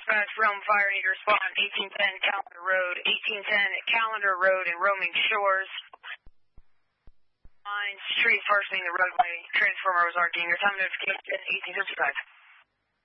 Dispatch, Realm Fire, need to respond 1810 Calendar Road, 1810 Calendar Road in Roaming Shores. Trees partially in the roadway. Transformer was arcing. Your time notification 1855.